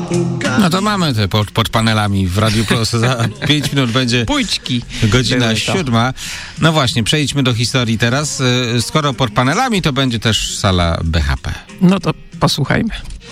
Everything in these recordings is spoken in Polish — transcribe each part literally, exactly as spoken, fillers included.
No to mamy te pod, pod panelami w Radiu Plus. Za pięć minut będzie Pójczki. godzina siódma. No właśnie, przejdźmy do historii teraz. Skoro pod panelami, to będzie też sala B H P. No to posłuchajmy.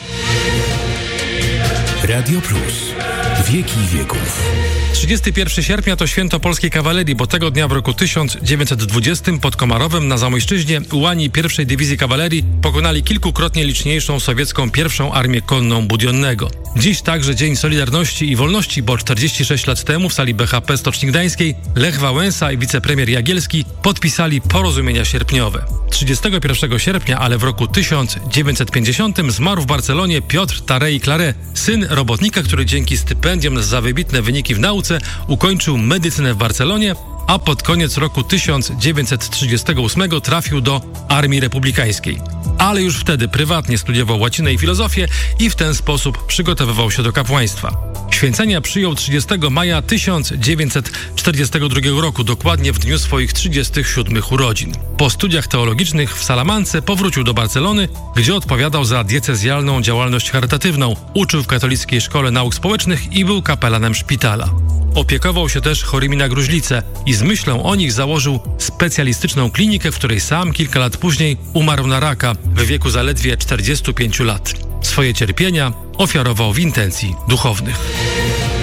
Radio Plus. Wieki wieków. trzydziestego pierwszego sierpnia to święto polskiej kawalerii, bo tego dnia w roku tysiąc dziewięćset dwudziestym pod Komarowem na Zamojszczyźnie ułani pierwszej Dywizji Kawalerii pokonali kilkukrotnie liczniejszą sowiecką pierwszą Armię Konną Budionnego. Dziś także Dzień Solidarności i Wolności, bo czterdzieści sześć lat temu w sali B H P Stoczni Gdańskiej Lech Wałęsa i wicepremier Jagielski podpisali porozumienia sierpniowe. trzydziestego pierwszego sierpnia, ale w roku tysiąc dziewięćset pięćdziesiątym zmarł w Barcelonie Piotr Tarei Claret, syn robotnika, który dzięki stypendium za wybitne wyniki w nauce ukończył medycynę w Barcelonie, a pod koniec roku tysiąc dziewięćset trzydziestego ósmego trafił do Armii Republikańskiej. Ale już wtedy prywatnie studiował łacinę i filozofię i w ten sposób przygotowywał się do kapłaństwa. Święcenia przyjął trzydziestego maja tysiąc dziewięćset czterdziestego drugiego roku, dokładnie w dniu swoich trzydziestych siódmych urodzin. Po studiach teologicznych w Salamance powrócił do Barcelony, gdzie odpowiadał za diecezjalną działalność charytatywną, uczył w katolickiej szkole nauk społecznych i był kapelanem szpitala. Opiekował się też chorymi na gruźlicę i z myślą o nich założył specjalistyczną klinikę, w której sam kilka lat później umarł na raka w wieku zaledwie czterdziestu pięciu lat. Swoje cierpienia ofiarował w intencji duchownych.